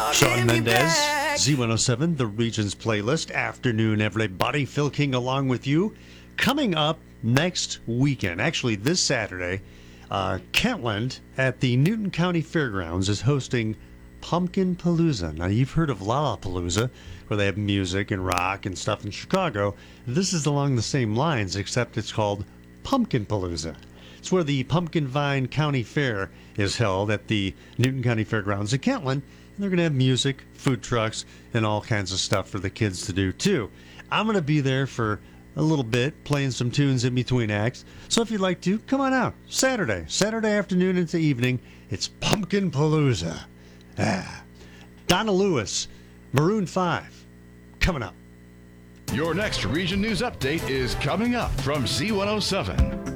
Shawn Mendes, Z107, the Regions Playlist. Afternoon, everybody. Phil King along with you. Coming up next weekend, actually this Saturday, Kentland at the Newton County Fairgrounds is hosting Pumpkin Palooza. Now, you've heard of Lollapalooza, where they have music and rock and stuff in Chicago. This is along the same lines, except it's called Pumpkin Palooza. It's where the Pumpkin Vine County Fair is held at the Newton County Fairgrounds in Kentland. And they're going to have music, food trucks, and all kinds of stuff for the kids to do, too. I'm going to be there for a little bit, playing some tunes in between acts. So if you'd like to, come on out. Saturday afternoon into evening, it's Pumpkin Palooza. Donna Lewis, Maroon 5, coming up. Your next Region News Update is coming up from Z107.